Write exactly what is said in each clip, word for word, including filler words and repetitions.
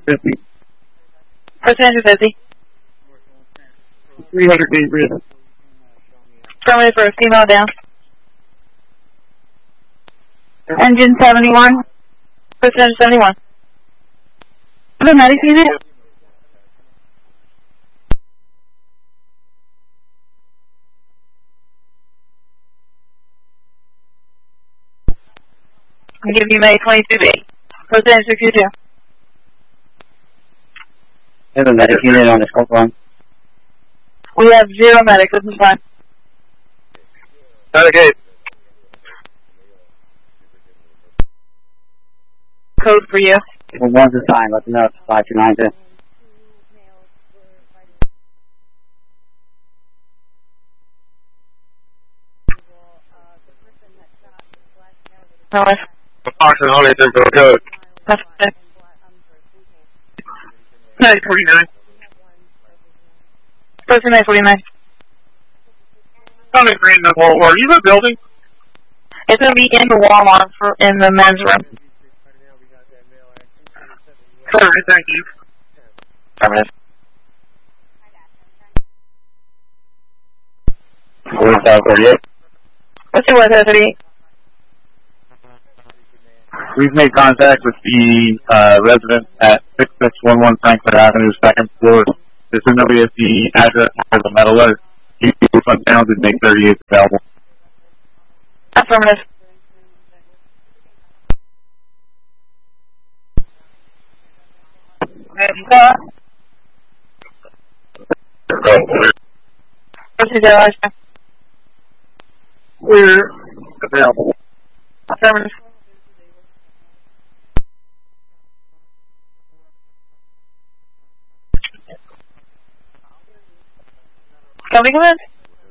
fifty. First Andrew fifty. three hundred eight written. Affirmative for a female down. Engine seventy-one. First Andrew seventy-one. The medic unit. I'll give you May twenty-two B. First Andrew sixty-two. There's a medic unit on the scope line. We have zero medic. This is fine. Medic eight. Code for you. Well, one's assigned. Let them know it's five two nine two. No worries. Approximately only simple code. That's it. May forty-nine. First May forty-nine. Tony Green, the wall. Are you the building? It's going to be in the Walmart for, in the men's room. Sorry, thank you. Affirmative. forty-five forty-eight. What's your weather, thirty-eight? We've made contact with the uh, resident at six six one one Frankfurt Avenue, second floor. As soon as we have the address for the metal letter, you can front down and make thirty-eight available. Affirmative. Uh, What's your zero? We're available. Affirmative. Can we come in?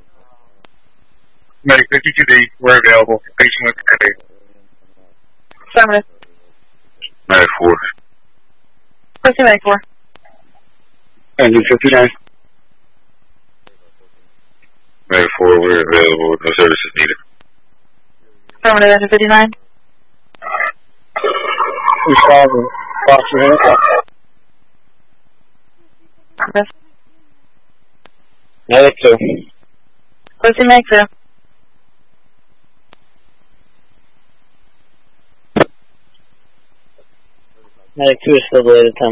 Medic fifty-two B, we're available. Patient with Medic. Affirmative. Medic four. What's your medic for? Engine fifty-nine. Medic four, we're available. No services needed. Affirmative, engine fifty-nine. We saw the foster helicopter. Affirmative. Medic two. What's your medic for? Medic two is still delayed at ten